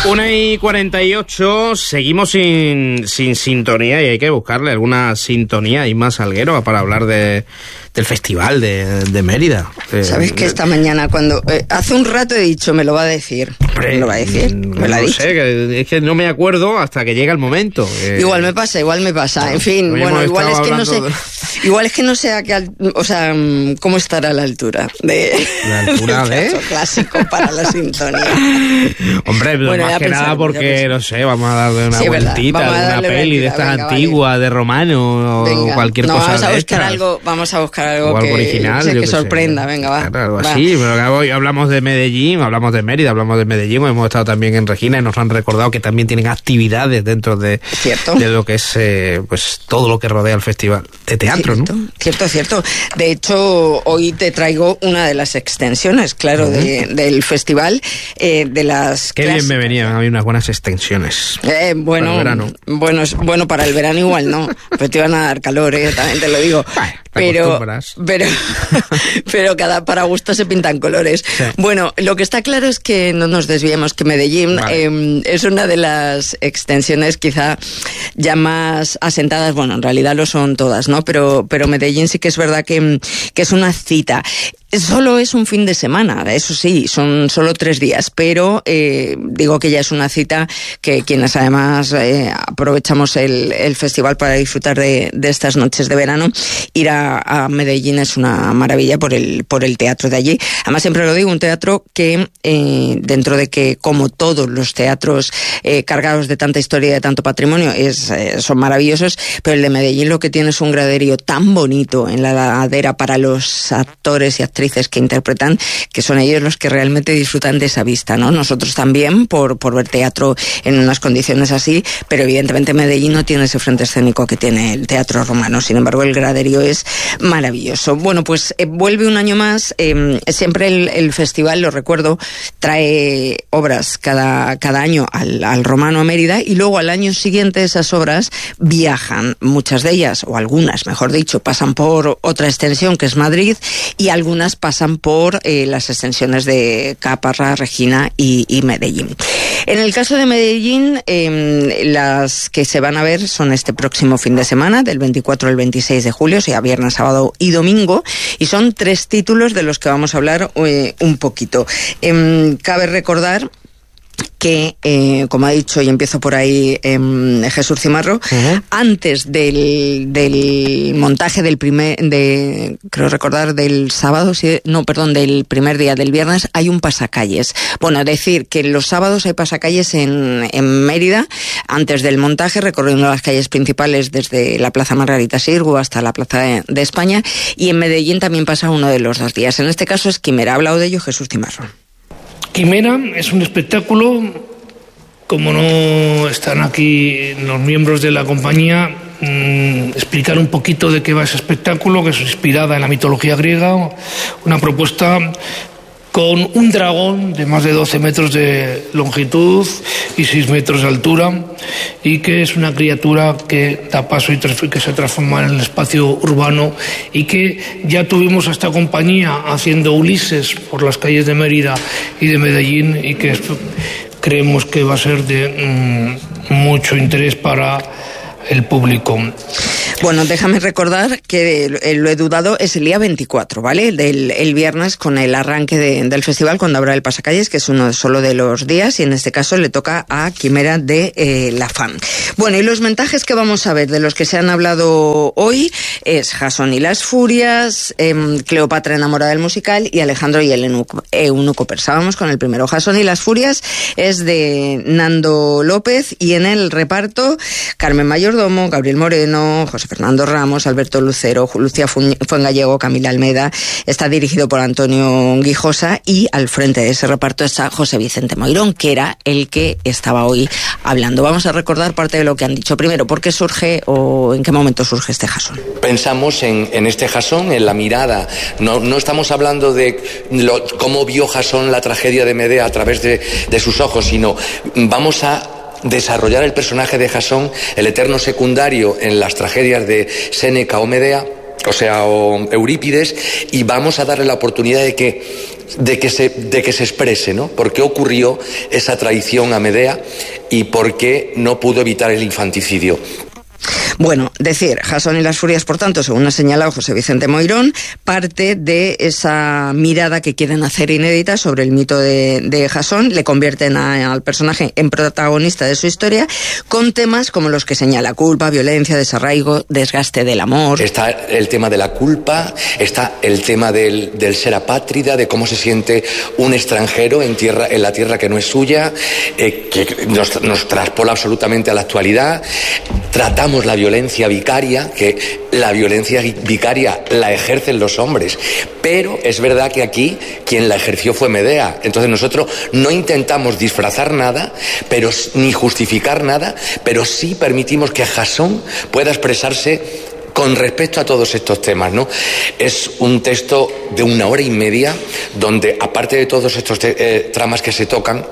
1:48, seguimos sin sintonía y hay que buscarle alguna sintonía y más Salguero para hablar del festival de Mérida. ¿Sabes que esta mañana cuando... hace un rato he dicho, me lo va a decir? ¿Me lo va a decir? ¿Me lo ha dicho? Sé, es que no me acuerdo hasta que llega el momento. Igual me pasa. Bueno, en fin, bueno, igual es que no sé... Igual es que no sé a qué... O sea, cómo estará a la altura de... ¿La altura de...? Clásico para la sintonía. Hombre, bueno, más que nada porque, no sé, vamos a darle una vueltita de una peli de estas antiguas, de Romano, o cualquier cosa vamos a buscar algo que, original, que sorprenda, venga, va. Claro, algo así, pero hoy hablamos de Medellín, hablamos de Mérida, hablamos de Medellín, hemos estado también en Regina y nos han recordado que también tienen actividades dentro de lo que es pues todo lo que rodea el festival de teatro, cierto, ¿no? Cierto. De hecho, hoy te traigo una de las extensiones, claro, del festival, de las Qué clásicas. Bien me venían, había unas buenas extensiones. Bueno, para el verano. Para el verano igual no, pues te iban a dar calor, también te lo digo. Pero para gusto se pintan colores. Sí. Bueno, lo que está claro es que no nos desviemos, que Medellín es una de las extensiones quizá ya más asentadas, bueno, en realidad lo son todas, ¿no? Pero Medellín sí que es verdad que es una cita. Solo es un fin de semana, eso sí, son solo 3 días, pero digo que ya es una cita que quienes además aprovechamos el festival para disfrutar de estas noches de verano, ir a Medellín es una maravilla por el teatro de allí. Además, siempre lo digo, un teatro que dentro de que, como todos los teatros cargados de tanta historia y de tanto patrimonio, son maravillosos, pero el de Medellín lo que tiene es un graderío tan bonito en la ladera para los actores y actrices que interpretan, que son ellos los que realmente disfrutan de esa vista, ¿no? Nosotros también, por ver teatro en unas condiciones así, pero evidentemente Medellín no tiene ese frente escénico que tiene el Teatro Romano. Sin embargo, el graderío es maravilloso. Bueno, pues vuelve un año más. Siempre el festival, lo recuerdo, trae obras cada año al Romano, a Mérida, y luego al año siguiente esas obras viajan. Muchas de ellas, o algunas, mejor dicho, pasan por otra extensión que es Madrid, y algunas pasan por las extensiones de Caparra, Regina y Medellín. En el caso de Medellín, las que se van a ver son este próximo fin de semana, del 24 al 26 de julio, o sea, viernes, sábado y domingo, y son 3 títulos de los que vamos a hablar un poquito. Cabe recordar que, como ha dicho, y empiezo por ahí, Jesús Cimarro, antes del montaje del creo recordar, del sábado, del primer día del viernes, hay un pasacalles. Bueno, decir que los sábados hay pasacalles en Mérida, antes del montaje, recorriendo las calles principales desde la Plaza Margarita Sirgu hasta la Plaza de España, y en Medellín también pasa uno de los 2 días. En este caso es Quimera. Ha hablado de ello Jesús Cimarro. Quimera es un espectáculo, como no están aquí los miembros de la compañía, explicar un poquito de qué va ese espectáculo, que es inspirada en la mitología griega, una propuesta con un dragón de más de 12 metros de longitud y 6 metros de altura, y que es una criatura que da paso y que se transforma en el espacio urbano, y que ya tuvimos a esta compañía haciendo Ulises por las calles de Mérida y de Medellín, y que creemos que va a ser de mucho interés para el público. Bueno, déjame recordar que lo he dudado, es el día 24, ¿vale? El viernes, con el arranque del festival, cuando habrá el pasacalles, que es uno solo de los días, y en este caso le toca a Quimera de la FAM. Bueno, y los montajes que vamos a ver, de los que se han hablado hoy, es Jasón y las Furias, Cleopatra enamorada del musical, y Alejandro y el eunuco persa. Vamos con el primero. Jasón y las Furias es de Nando López, y en el reparto, Carmen Mayordomo, Gabriel Moreno, José Fernando Ramos, Alberto Lucero, Lucia Fuengallego, Camila Almeida. Está dirigido por Antonio Guijosa, y al frente de ese reparto está José Vicente Moirón, que era el que estaba hoy hablando. Vamos a recordar parte de lo que han dicho. Primero, ¿por qué surge o en qué momento surge este Jasón? Pensamos en este Jasón, en la mirada. No estamos hablando de cómo vio Jasón la tragedia de Medea a través de sus ojos, sino vamos a desarrollar el personaje de Jasón, el eterno secundario en las tragedias de Séneca o Medea, o Eurípides, y vamos a darle la oportunidad de que de que se exprese, ¿no? ¿Por qué ocurrió esa traición a Medea y por qué no pudo evitar el infanticidio? Bueno, decir, Jasón y las furias, por tanto, según ha señalado José Vicente Moirón, parte de esa mirada que quieren hacer inédita sobre el mito de Jasón, le convierten al personaje en protagonista de su historia, con temas como los que señala: culpa, violencia, desarraigo, desgaste del amor. Está el tema de la culpa, está el tema del ser apátrida, de cómo se siente un extranjero en la tierra que no es suya, que nos traspola absolutamente a la actualidad. Tratamos la violencia vicaria, que la violencia vicaria la ejercen los hombres, pero es verdad que aquí quien la ejerció fue Medea. Entonces nosotros no intentamos disfrazar nada, pero ni justificar nada, pero sí permitimos que Jasón pueda expresarse con respecto a todos estos temas, ¿no? Es un texto de 1 hora y media donde, aparte de todos estos tramas que se tocan,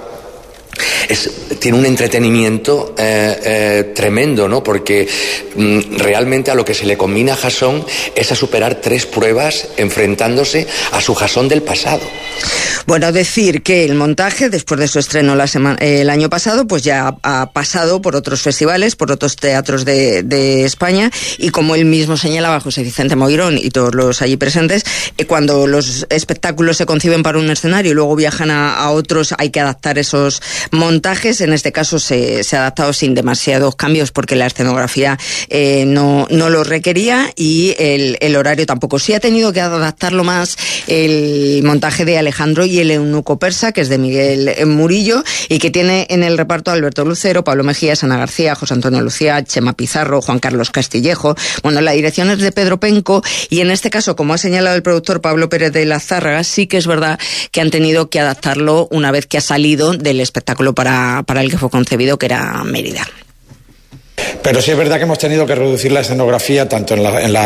tiene un entretenimiento tremendo, ¿no? Porque realmente a lo que se le combina a Jasón es a superar 3 pruebas enfrentándose a su Jasón del pasado. Bueno, decir que el montaje, después de su estreno el año pasado, pues ya ha pasado por otros festivales, por otros teatros de España, y como él mismo señalaba, José Vicente Moirón y todos los allí presentes, cuando los espectáculos se conciben para un escenario y luego viajan a otros, hay que adaptar esos montajes. En este caso se ha adaptado sin demasiados cambios porque la escenografía no lo requería, y el horario tampoco. Sí ha tenido que adaptarlo más el montaje de Alejandro y el eunuco persa, que es de Miguel Murillo, y que tiene en el reparto a Alberto Lucero, Pablo Mejías, Ana García, José Antonio Lucía, Chema Pizarro, Juan Carlos Castillejo. Bueno, la dirección es de Pedro Penco, y en este caso, como ha señalado el productor Pablo Pérez de la Zárraga, sí que es verdad que han tenido que adaptarlo una vez que ha salido del espectáculo para el que fue concebido, que era Mérida. Pero sí es verdad que hemos tenido que reducir la escenografía tanto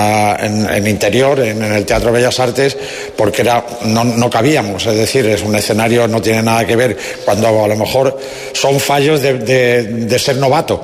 en interior, en el Teatro Bellas Artes, porque no cabíamos. Es decir, es un escenario, no tiene nada que ver, cuando a lo mejor son fallos de ser novato.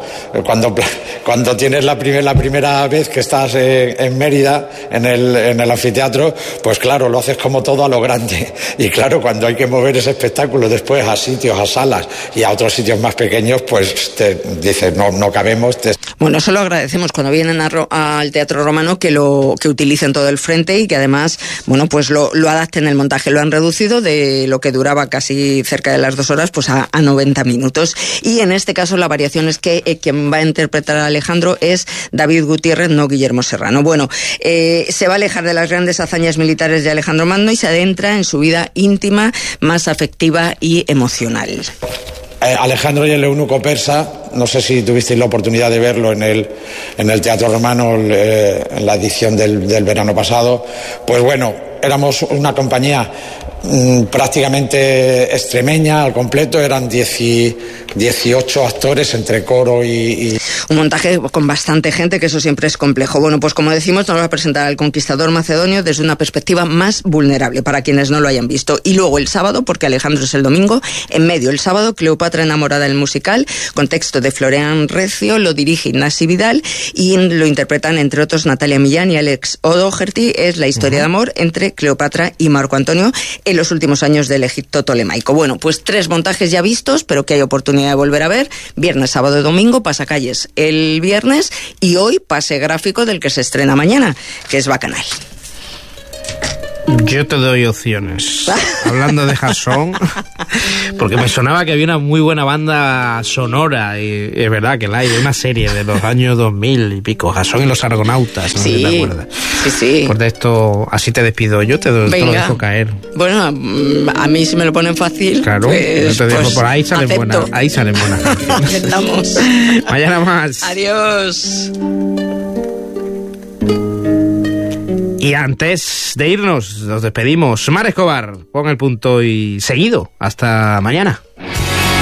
Cuando tienes la primera vez que estás en Mérida, en el anfiteatro, pues claro, lo haces como todo a lo grande. Y claro, cuando hay que mover ese espectáculo después a sitios, a salas y a otros sitios más pequeños, pues te dices, no cabemos. Bueno, eso lo agradecemos cuando vienen al Teatro Romano, que utilicen todo el frente y que además, bueno, pues lo adapten el montaje. Lo han reducido de lo que duraba casi cerca de las 2 horas, pues a 90 minutos. Y en este caso la variación es que quien va a interpretar a Alejandro es David Gutiérrez, no Guillermo Serrano. Bueno, se va a alejar de las grandes hazañas militares de Alejandro Magno y se adentra en su vida íntima, más afectiva y emocional. Alejandro y el eunuco persa, no sé si tuvisteis la oportunidad de verlo en el Teatro Romano en la edición del verano pasado. Pues bueno, éramos una compañía prácticamente extremeña al completo, eran 18 actores entre coro y... Un montaje con bastante gente, que eso siempre es complejo. Bueno, pues como decimos, nos va a presentar al conquistador macedonio desde una perspectiva más vulnerable, para quienes no lo hayan visto. Y luego el sábado, porque Alejandro es el domingo, en medio el sábado, Cleopatra enamorada, el musical, con texto de Florian Recio, lo dirige Ignasi Vidal y lo interpretan entre otros Natalia Millán y Alex O'Doherty. Es la historia de amor entre Cleopatra y Marco Antonio en los últimos años del Egipto tolemaico. Bueno, pues 3 montajes ya vistos, pero que hay oportunidad de volver a ver: viernes, sábado y domingo, pasacalles el viernes, y hoy pase gráfico del que se estrena mañana, que es Bacanal. Yo te doy opciones. Hablando de Jasón, porque me sonaba que había una muy buena banda sonora, y es verdad que la hay, de una serie de los años 2000 y pico, Jasón y los Argonautas, no sé si te acuerdas. Sí. Por esto, así te despido yo, te lo dejo caer. Bueno, a mí si me lo ponen fácil, claro, pues, yo te dejo por ahí, salen buenas canciones. Aceptamos. Mañana más. Adiós. Y antes de irnos, nos despedimos. Mar Escobar, pon el punto y seguido. Hasta mañana.